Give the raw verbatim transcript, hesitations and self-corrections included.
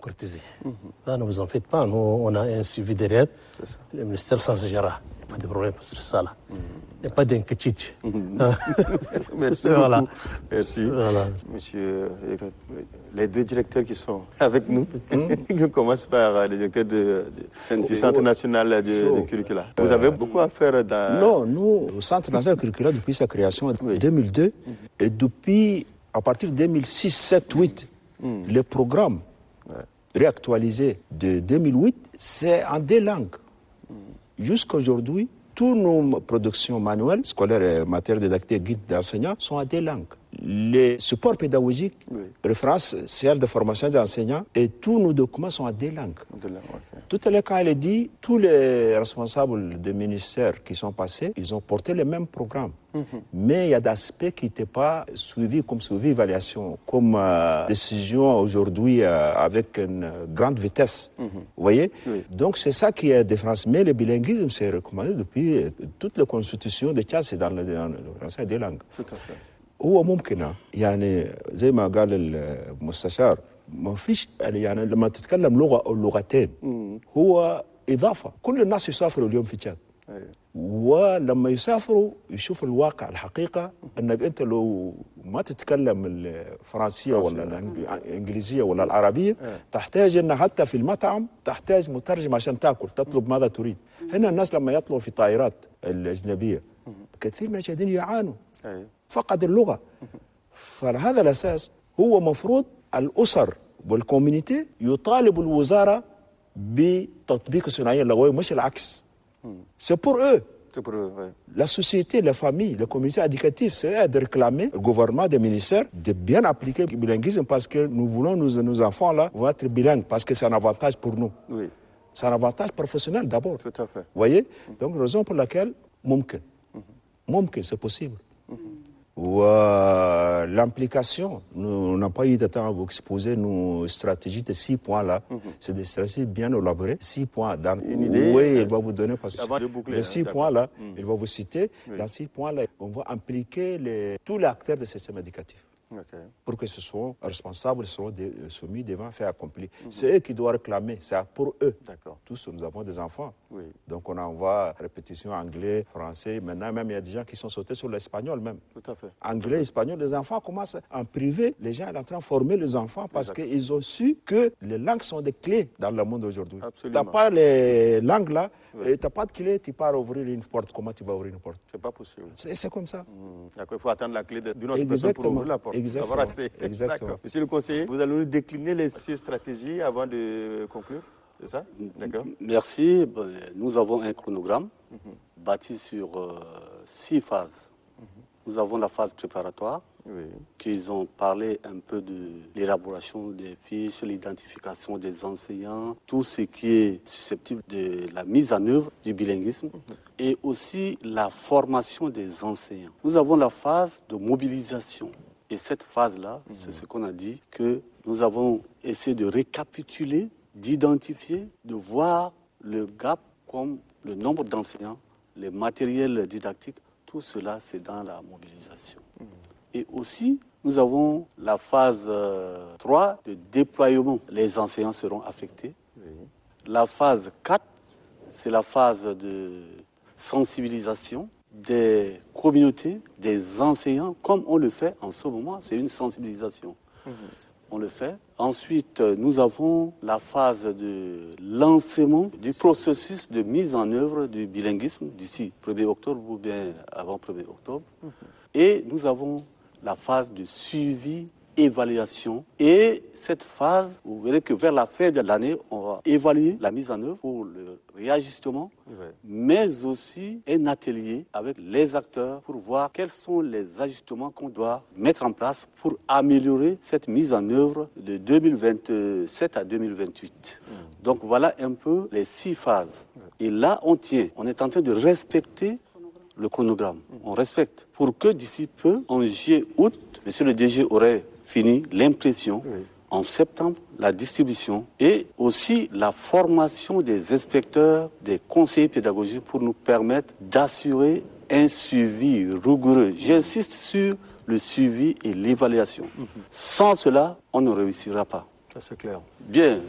concrétiser. Mm-hmm. Là, ne vous en faites pas, nous, on a un suivi derrière. Le ministère s'en gérera. Il n'y a pas de problème sur ça, là. Mm-hmm. Il n'y a pas d'inquiétude. Mm-hmm. Merci voilà. beaucoup. Merci. Voilà. Monsieur, les deux directeurs qui sont avec nous, mm-hmm. on commence par le directeur de, de, du Centre national de, de curricula. Euh, Vous avez beaucoup à faire dans... Non, nous, au Centre national de curricula, depuis sa création en oui. deux mille deux, mm-hmm. et depuis, à partir de deux mille six, sept, huit, mm-hmm. les programmes ouais. réactualisés de deux mille huit, c'est en deux langues. Mm-hmm. Jusqu'à aujourd'hui, toutes nos productions manuelles, scolaires et matières didactiques, guides d'enseignants, sont en deux langues. Les supports pédagogiques, oui. référentiels de formation des enseignants, et tous nos documents sont en deux langues. De langue, okay. Tout à l'heure, quand elle a dit, tous les responsables des ministères qui sont passés, ils ont porté les mêmes programmes. Mm-hmm. Mais il y a des aspects qui n'étaient pas suivis comme suivi évaluation, comme euh, décision aujourd'hui euh, avec une grande vitesse. Mm-hmm. Vous voyez oui. Donc c'est ça qui est la différence. Mais le bilinguisme, c'est recommandé depuis euh, toute la constitution de Tchad, c'est dans le, dans le français des langues. Tout à fait. هو ممكن يعني زي ما قال المستشار ما فيش يعني لما تتكلم لغه او لغتين هو اضافه كل الناس يسافروا اليوم في تشاد ولما يسافروا يشوفوا الواقع الحقيقه انك انت لو ما تتكلم الفرنسيه ولا الانجليزيه ولا العربيه تحتاج ان حتى في المطعم تحتاج مترجم عشان تاكل تطلب ماذا تريد. هنا الناس لما يطلعوا في طائرات الاجنبيه كثير من المشاهدين يعانوا فقد اللغة. فهذا الأساس هو مفروض الأسر والكوميونيتي يطالب الوزارة بتطبيق الثنائية اللغوية مش العكس. C'est pour eux. C'est pour eux, oui. La société, la famille, la communauté éducative, c'est eux de réclamer le gouvernement des ministères de bien appliquer le bilinguisme parce que nous voulons, nous, nos enfants-là, vont être bilingues parce que c'est un avantage pour nous. Oui. C'est un avantage professionnel d'abord. Tout à fait. Vous voyez? Donc, raison pour laquelle, mumkin. Mumkin, c'est possible. Ou euh, l'implication, nous n'avons pas eu de temps à vous exposer nos stratégies de six points là. Mm-hmm. C'est des stratégies bien élaborées. Six points. Dans, Une idée. Oui, il va vous donner parce que de boucler, les six points là, mm. il va vous citer. Oui. Dans six points là, on va impliquer les, tous les acteurs du système éducatif. Okay. Pour que ce soit responsables, soient soumis devant faire accompli. Mm-hmm. C'est eux qui doivent réclamer, c'est pour eux. D'accord. Tous, nous avons des enfants. Oui. Donc on envoie répétition anglais, français. Maintenant même, il y a des gens qui sont sautés sur l'espagnol même. Tout à fait. Anglais, espagnol, les enfants commencent en privé. Les gens sont en train de former les enfants parce qu'ils ont su que les langues sont des clés dans le monde aujourd'hui. Absolument. Tu n'as pas les langues là, oui. Tu n'as pas de clé, tu pars ouvrir une porte. Comment tu vas ouvrir une porte? C'est pas possible. C'est, c'est comme ça. Mmh. D'accord, il faut attendre la clé d'une autre personne pour ouvrir la porte. Exactement. Avoir accès. Exactement. Monsieur le conseiller, vous allez nous décliner les six stratégies avant de conclure, c'est ça? D'accord. Merci. Nous avons un chronogramme mm-hmm. bâti sur euh, six phases. Mm-hmm. Nous avons la phase préparatoire, oui. qu'ils ont parlé un peu de l'élaboration des fiches, l'identification des enseignants, tout ce qui est susceptible de la mise en œuvre du bilinguisme mm-hmm. et aussi la formation des enseignants. Nous avons la phase de mobilisation. Et cette phase-là, mmh. c'est ce qu'on a dit, que nous avons essayé de récapituler, d'identifier, de voir le gap comme le nombre d'enseignants, les matériels didactiques, tout cela, c'est dans la mobilisation. Mmh. Et aussi, nous avons la phase euh, trois de déploiement. Les enseignants seront affectés. Oui. La phase quatre, c'est la phase de sensibilisation des communautés, des enseignants, comme on le fait en ce moment, c'est une sensibilisation. Mmh. On le fait. Ensuite, nous avons la phase de lancement du processus de mise en œuvre du bilinguisme d'ici premier octobre ou bien avant premier octobre. Mmh. Et nous avons la phase de suivi, évaluation. Et cette phase, vous verrez que vers la fin de l'année, on va évaluer la mise en œuvre pour le réajustement, oui. mais aussi un atelier avec les acteurs pour voir quels sont les ajustements qu'on doit mettre en place pour améliorer cette mise en œuvre de deux mille vingt-sept à deux mille vingt-huit. Mmh. Donc voilà un peu les six phases. Oui. Et là, on tient. On est en train de respecter le chronogramme. Mmh. On respecte. Pour que d'ici peu, en juillet-août, monsieur le D G aurait fini l'impression, oui. en septembre, la distribution et aussi la formation des inspecteurs, des conseillers pédagogiques pour nous permettre d'assurer un suivi rigoureux. J'insiste sur le suivi et l'évaluation. Mm-hmm. Sans cela, on ne réussira pas. Ça, c'est clair. Bien,